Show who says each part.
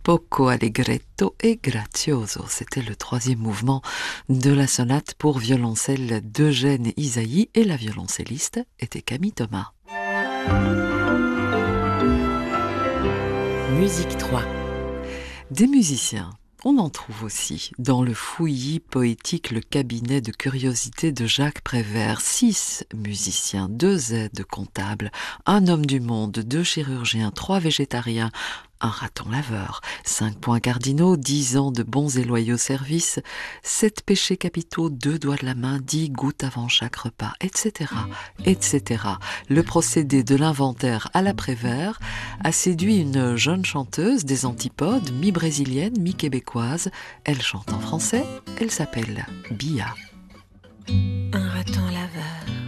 Speaker 1: Poco allegretto et grazioso. C'était le troisième mouvement de la sonate pour violoncelle d'Eugène Ysaÿe et la violoncelliste était Camille Thomas.
Speaker 2: Musique 3.
Speaker 1: Des musiciens. On en trouve aussi dans le fouillis poétique Le cabinet de curiosité de Jacques Prévert. 6 musiciens, 2 aides comptables, un homme du monde, 2 chirurgiens, 3 végétariens, un raton laveur, 5 points cardinaux, 10 ans de bons et loyaux services, 7 péchés capitaux, 2 doigts de la main, 10 gouttes avant chaque repas, etc., etc. Le procédé de l'inventaire à la Prévert a séduit une jeune chanteuse des antipodes, mi-brésilienne, mi-québécoise. Elle chante en français, elle s'appelle Bia.
Speaker 2: Un raton laveur.